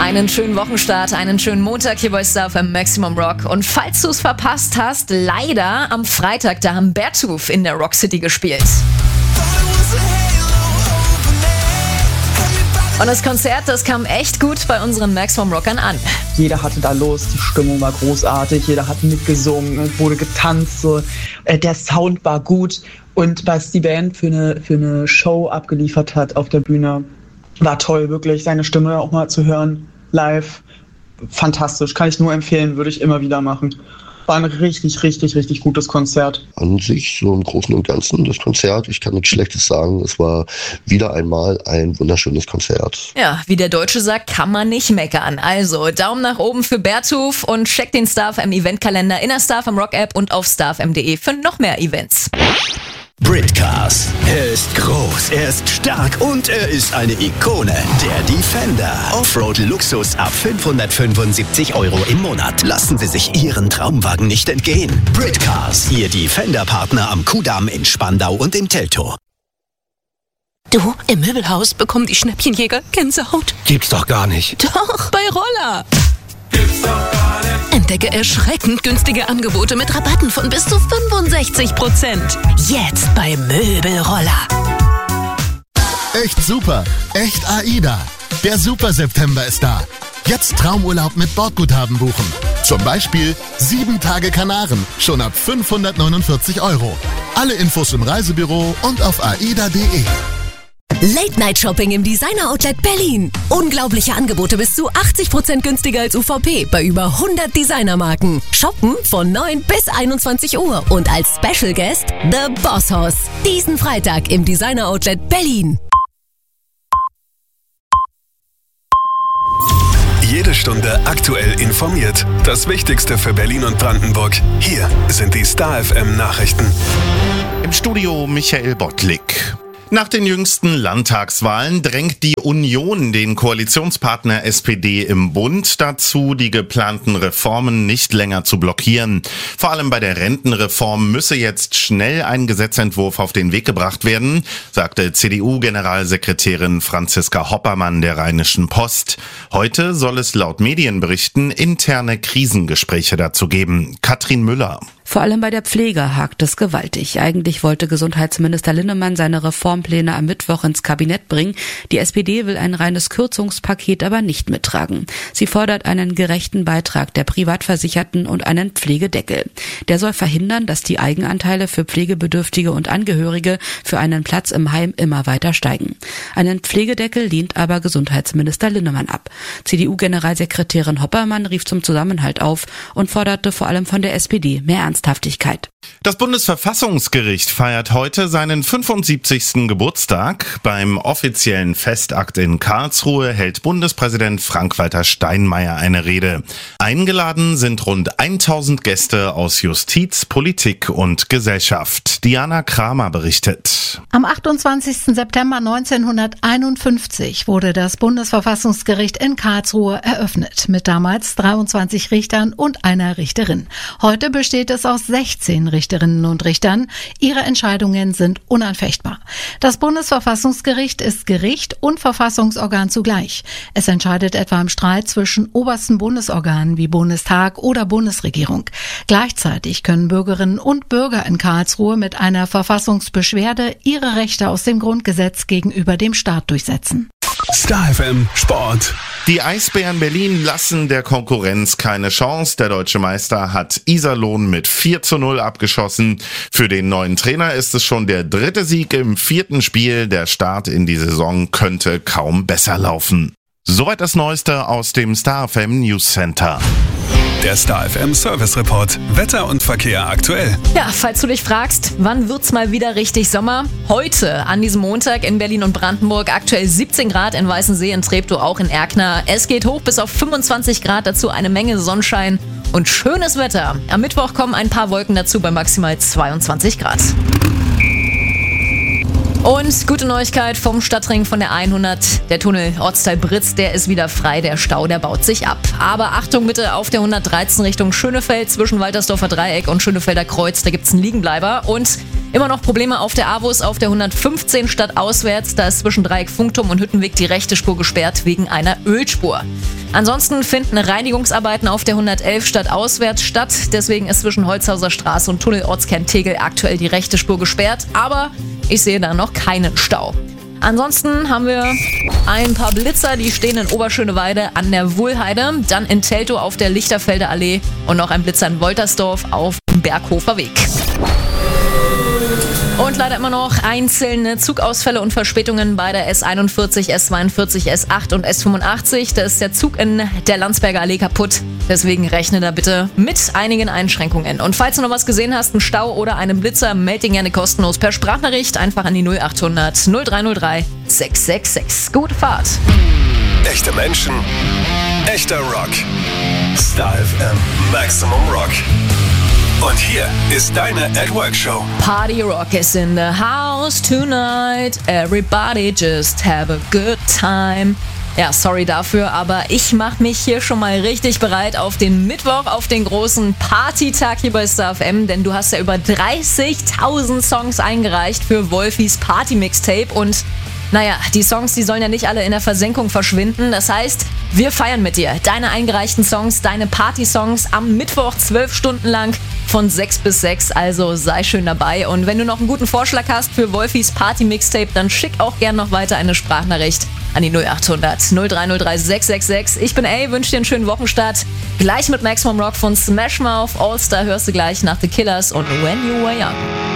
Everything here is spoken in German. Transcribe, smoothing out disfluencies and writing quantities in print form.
Einen schönen Wochenstart, einen schönen Montag hier bei Star FM Maximum Rock. Und falls du es verpasst hast, leider am Freitag, da haben Bertuf in der Rock City gespielt. Und das Konzert, das kam echt gut bei unseren Maximum Rockern an. Jeder hatte da Lust, die Stimmung war großartig, jeder hat mitgesungen, wurde getanzt, so. Der Sound war gut. Und was die Band für eine Show abgeliefert hat auf der Bühne, war toll, wirklich. Seine Stimme auch mal zu hören, live, fantastisch. Kann ich nur empfehlen, würde ich immer wieder machen. War ein richtig, richtig, richtig gutes Konzert. An sich, so im Großen und Ganzen, das Konzert, ich kann nichts Schlechtes sagen. Es war wieder einmal ein wunderschönes Konzert. Ja, wie der Deutsche sagt, kann man nicht meckern. Also, Daumen nach oben für Bertuf und checkt den Star FM Eventkalender in der Star FM Rock App und auf starfm.de für noch mehr Events. Britcars. Er ist groß, er ist stark und er ist eine Ikone. Der Defender. Offroad-Luxus ab 575 € im Monat. Lassen Sie sich Ihren Traumwagen nicht entgehen. Britcars, Ihr Defender-Partner am Kudamm in Spandau und im Teltow. Du, im Möbelhaus bekommen die Schnäppchenjäger Gänsehaut. Gibt's doch gar nicht. Doch, bei Roller. Entdecke erschreckend günstige Angebote mit Rabatten von bis zu 65%. Jetzt bei Möbelroller. Echt super, echt AIDA. Der Super September ist da. Jetzt Traumurlaub mit Bordguthaben buchen. Zum Beispiel 7 Tage Kanaren, schon ab 549 €. Alle Infos im Reisebüro und auf aida.de. Late-Night-Shopping im Designer-Outlet Berlin. Unglaubliche Angebote bis zu 80% günstiger als UVP bei über 100 Designermarken. Shoppen von 9 bis 21 Uhr und als Special Guest The Boss Hoss. Diesen Freitag im Designer-Outlet Berlin. Jede Stunde aktuell informiert. Das Wichtigste für Berlin und Brandenburg. Hier sind die Star FM Nachrichten. Im Studio Michael Bottlik. Nach den jüngsten Landtagswahlen drängt die Union den Koalitionspartner SPD im Bund dazu, die geplanten Reformen nicht länger zu blockieren. Vor allem bei der Rentenreform müsse jetzt schnell ein Gesetzentwurf auf den Weg gebracht werden, sagte CDU-Generalsekretärin Franziska Hoppermann der Rheinischen Post. Heute soll es laut Medienberichten interne Krisengespräche dazu geben. Katrin Müller. Vor allem bei der Pflege hakt es gewaltig. Eigentlich wollte Gesundheitsminister Linnemann seine Reformpläne am Mittwoch ins Kabinett bringen. Die SPD will ein reines Kürzungspaket aber nicht mittragen. Sie fordert einen gerechten Beitrag der Privatversicherten und einen Pflegedeckel. Der soll verhindern, dass die Eigenanteile für Pflegebedürftige und Angehörige für einen Platz im Heim immer weiter steigen. Einen Pflegedeckel lehnt aber Gesundheitsminister Linnemann ab. CDU-Generalsekretärin Hoppermann rief zum Zusammenhalt auf und forderte vor allem von der SPD mehr Ernsthaftigkeit. Das Bundesverfassungsgericht feiert heute seinen 75. Geburtstag. Beim offiziellen Festakt in Karlsruhe hält Bundespräsident Frank-Walter Steinmeier eine Rede. Eingeladen sind rund 1000 Gäste aus Justiz, Politik und Gesellschaft. Diana Kramer berichtet. Am 28. September 1951 wurde das Bundesverfassungsgericht in Karlsruhe eröffnet, mit damals 23 Richtern und einer Richterin. Heute besteht es aus 16 Richterinnen und Richtern. Ihre Entscheidungen sind unanfechtbar. Das Bundesverfassungsgericht ist Gericht und Verfassungsorgan zugleich. Es entscheidet etwa im Streit zwischen obersten Bundesorganen wie Bundestag oder Bundesregierung. Gleichzeitig können Bürgerinnen und Bürger in Karlsruhe mit einer Verfassungsbeschwerde ihre Rechte aus dem Grundgesetz gegenüber dem Staat durchsetzen. Star FM Sport. Die Eisbären Berlin lassen der Konkurrenz keine Chance. Der deutsche Meister hat Iserlohn mit 4:0 abgeschossen. Für den neuen Trainer ist es schon der 3. Sieg im 4. Spiel. Der Start in die Saison könnte kaum besser laufen. Soweit das Neueste aus dem Star FM News Center. Der Star FM Service Report. Wetter und Verkehr aktuell. Ja, falls du dich fragst, wann wird's mal wieder richtig Sommer? Heute, an diesem Montag in Berlin und Brandenburg, aktuell 17 Grad in Weißensee, in Treptow, auch in Erkner. Es geht hoch bis auf 25 Grad, dazu eine Menge Sonnenschein und schönes Wetter. Am Mittwoch kommen ein paar Wolken dazu bei maximal 22 Grad. Und gute Neuigkeit vom Stadtring von der 100. Der Tunnel Ortsteil Britz, der ist wieder frei. Der Stau, der baut sich ab. Aber Achtung bitte auf der 113 Richtung Schönefeld zwischen Waltersdorfer Dreieck und Schönefelder Kreuz. Da gibt's einen Liegenbleiber. Und immer noch Probleme auf der AWUS auf der 115 stadtauswärts. Da ist zwischen Dreieck Funkturm und Hüttenweg die rechte Spur gesperrt wegen einer Ölspur. Ansonsten finden Reinigungsarbeiten auf der 111 stadtauswärts statt. Deswegen ist zwischen Holzhauser Straße und Tunnel Ortskern Tegel aktuell die rechte Spur gesperrt. Aber ich sehe da noch keinen Stau. Ansonsten haben wir ein paar Blitzer, die stehen in Oberschöneweide an der Wuhlheide, dann in Teltow auf der Lichterfelder Allee und noch ein Blitzer in Woltersdorf auf dem Berghofer Weg. Und leider immer noch einzelne Zugausfälle und Verspätungen bei der S41, S42, S8 und S85. Da ist der Zug in der Landsberger Allee kaputt. Deswegen rechne da bitte mit einigen Einschränkungen. Und falls du noch was gesehen hast, einen Stau oder einen Blitzer, melde ihn gerne kostenlos per Sprachnachricht. Einfach an die 0800 0303 666. Gute Fahrt. Echte Menschen, echter Rock. Star FM Maximum Rock. Und hier ist deine At Work Show. Party Rock is in the house tonight. Everybody just have a good time. Ja, sorry dafür, aber ich mache mich hier schon mal richtig bereit auf den Mittwoch, auf den großen Partytag hier bei Star FM, denn du hast ja über 30.000 Songs eingereicht für Wolfis Party-Mixtape und naja, die Songs, die sollen ja nicht alle in der Versenkung verschwinden. Das heißt, wir feiern mit dir deine eingereichten Songs, deine Party-Songs am Mittwoch 12 Stunden lang von 6 bis 6. Also sei schön dabei. Und wenn du noch einen guten Vorschlag hast für Wolfis Party-Mixtape, dann schick auch gerne noch weiter eine Sprachnachricht an die 0800 0303 666. Ich bin A, wünsche dir einen schönen Wochenstart. Gleich mit Maximum Rock von Smash Mouth. All Star hörst du gleich nach The Killers und When You Were Young.